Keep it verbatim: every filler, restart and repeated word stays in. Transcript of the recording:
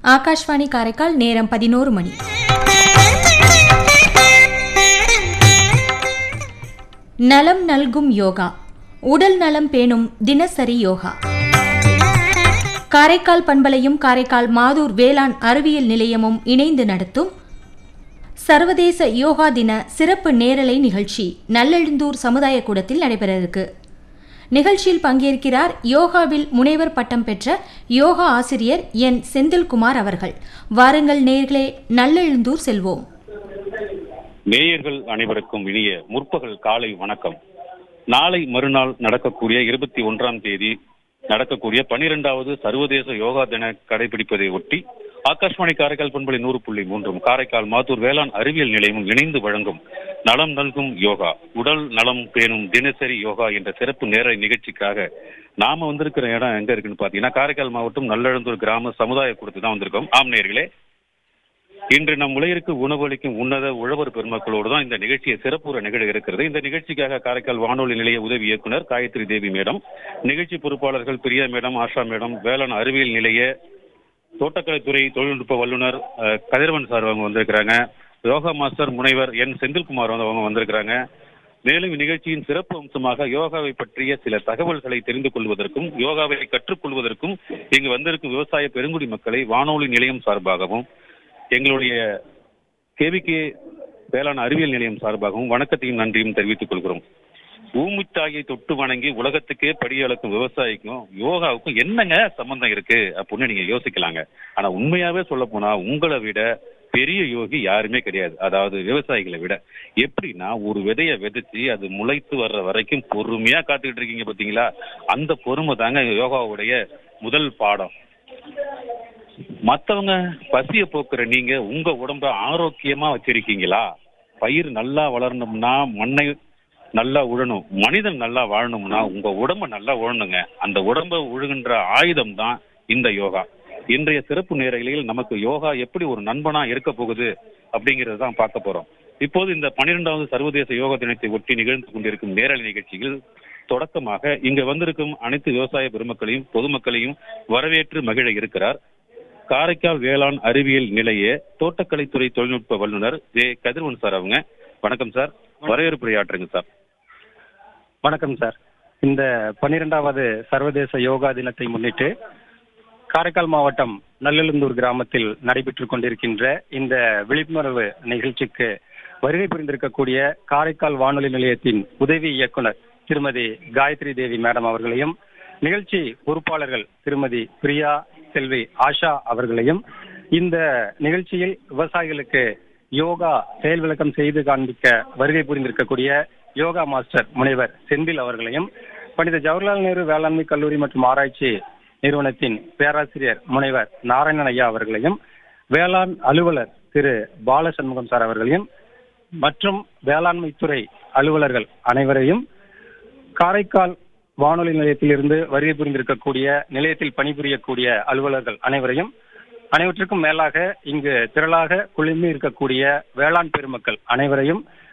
ஆகாஷ்வாணி காரைக்கால். நேரம் பதினோரு மணி. நலம் நல்கும் யோகா, உடல் நலம் பேணும் தினசரி யோகா. காரைக்கால் பண்பலையும் காரைக்கால் மாதூர் வேளாண் அறிவியல் நிலையமும் இணைந்து நடத்தும் சர்வதேச யோகா தின சிறப்பு நேரலை நிகழ்ச்சி நல்லெழுந்தூர் சமுதாய கூடத்தில் நடைபெற இருக்கு. நிகழ்ச்சியில் பங்கேற்கிறார் யோகாவில் முனைவர் பட்டம் பெற்ற யோகா ஆசிரியர் என் செந்தில்குமார் அவர்கள். வாருங்கள் நேயர்களே, நல்லெழுந்தூர் செல்வோம். நேயர்கள் அனைவருக்கும் இனிய முற்பகல் காலை வணக்கம். நாளை மறுநாள் நடக்கக்கூடிய இருபத்தி ஒன்றாம் தேதி நடக்கக்கூடிய பனிரெண்டாவது சர்வதேச யோகா தின கடைபிடிப்பதை ஒட்டி ஆகாஷ்வாணி காரைக்கால் பண்பலை நூறு புள்ளி மூன்றும் காரைக்கால் மாத்தூர் வேளாண் அறிவியல் நிலையமும் இணைந்து வழங்கும் நலம் நல்கும் யோகா, உடல் நலம் பேணும் தினசரி யோகா என்ற சிறப்பு நேர நிகழ்ச்சிக்காக நாம வந்திருக்கிற இடம் எங்க இருக்குன்னு பாத்தீங்கன்னா காரைக்கால் மாவட்டம் நல்லெழுந்தூர் கிராம சமுதாய கூடத்துக்கு தான் வந்திருக்கோம். ஆம் நேயர்களே, இன்று நம் உலகிற்கு உணவளிக்கும் உன்னத உழவர் பெருமக்களோடு தான் இந்த நிகழ்ச்சியை சிறப்புற நிகழ இருக்கிறது. இந்த நிகழ்ச்சிக்காக காரைக்கால் வானொலி நிலைய உதவி இயக்குனர் காயத்ரி தேவி மேடம், நிகழ்ச்சி பொறுப்பாளர்கள் பிரியா மேடம், ஆஷா மேடம், வேளாண் அறிவியல் நிலைய தோட்டக்கலைத்துறை தொழில்நுட்ப வல்லுநர் கதிரவன் சார் அவங்க வந்திருக்கிறாங்க. யோகா மாஸ்டர் முனைவர் என் செந்தில்குமார் அவங்க வந்திருக்கிறாங்க. மேலும் இந்நிகழ்ச்சியின் சிறப்பு அம்சமாக யோகாவை பற்றிய சில தகவல்களை தெரிந்து கொள்வதற்கும் யோகாவை கற்றுக்கொள்வதற்கும் இங்கு வந்திருக்கும் விவசாய பெருங்குடி மக்களை வானொலி நிலையம் சார்பாகவும் எங்களுடைய கேவிகே வேளாண் அறிவியல் நிலையம் சார்பாகவும் வணக்கத்தையும் நன்றியும் தெரிவித்துக் கொள்கிறோம். ஊமுத்தாயை தொட்டு வணங்கி உலகத்துக்கே படியளக்கும் விவசாயிக்கும் யோகாவுக்கும் என்னங்க சம்பந்தம் இருக்கு அப்படின்னு நீங்க யோசிக்கலாங்க. ஆனா உண்மையாவே சொல்ல போனா உங்களை விட பெரிய யோகி யாருமே கிடையாது. அதாவது விவசாயிகளை விட. எப்படின்னா, ஒரு விதைய விதைச்சு அது முளைத்து வர்ற வரைக்கும் பொறுமையா காத்துக்கிட்டு இருக்கீங்க பாத்தீங்களா, அந்த பொறுமை தாங்க யோகாவுடைய முதல் பாடம். மற்றவங்க பசிய போக்குற நீங்க உங்க உடம்ப ஆரோக்கியமா வச்சிருக்கீங்களா? பயிர் நல்லா வளரணும்னா மண்ணை நல்லா உழணும், மனிதன் நல்லா வாழணும்னா உங்க உடம்ப நல்லா உழணுங்க. அந்த உடம்ப உழுகின்ற ஆயுதம் தான் இந்த யோகா. இன்றைய சிறப்பு நேரலையில் நமக்கு யோகா எப்படி ஒரு நண்பனா இருக்க போகுது அப்படிங்கறது தான் பார்க்க போறோம். இப்போது இந்த பன்னிரெண்டாவது சர்வதேச யோகா தினத்தை ஒட்டி நிகழ்ந்து கொண்டிருக்கும் நேரலை நிகழ்ச்சிகள் தொடக்கமாக இங்க வந்திருக்கும் அனைத்து விவசாய பெருமக்களையும் பொதுமக்களையும் வரவேற்று மகிழ இருக்கிறார் காரைக்கால் வேளாண் அறிவியல் நிலைய தோட்டக்கலைத்துறை தொழில்நுட்ப வல்லுநர் ஜே கதிரவன் சார் அவங்க. வணக்கம் சார், வரவேற்புரையாற்றுங்க சார். வணக்கம் சார். இந்த பன்னிரெண்டாவது சர்வதேச யோகா தினத்தை முன்னிட்டு காரைக்கால் மாவட்டம் நல்லெழுந்தூர் கிராமத்தில் நடைபெற்றுக் கொண்டிருக்கின்ற இந்த விழிப்புணர்வு நிகழ்ச்சிக்கு வருகை புரிந்திருக்கக்கூடிய காரைக்கால் வானொலி நிலையத்தின் உதவி இயக்குனர் திருமதி காயத்ரி தேவி மேடம் அவர்களையும், நிகழ்ச்சி பொறுப்பாளர்கள் திருமதி பிரியா, செல்வி ஆஷா அவர்களையும், இந்த நிகழ்ச்சியில் விவசாயிகளுக்கு யோகா செயல் விளக்கம் செய்து காண்பிக்க வருகை புரிந்திருக்கக்கூடிய யோகா மாஸ்டர் முனைவர் செந்தில் அவர்களையும், பண்டித ஜவஹர்லால் நேரு வேளாண்மை கல்லூரி மற்றும் ஆராய்ச்சி நிறுவனத்தின் பேராசிரியர் முனைவர் நாராயணன் ஐயா அவர்களையும், வேளாண் அலுவலர் திரு பாலசண்முகம் சார் அவர்களையும் மற்றும் வேளாண்மை துறை அலுவலர்கள் அனைவரையும், காரைக்கால் வானொலி நிலையத்தில் இருந்து வருகை புரிந்திருக்கக்கூடிய நிலையத்தில் பணிபுரியக்கூடிய அலுவலர்கள் அனைவரையும், அனைவற்றுக்கும் மேலாக இங்கு திரளாக குழுமி இருக்கக்கூடிய வேளாண் பெருமக்கள் அனைவரையும்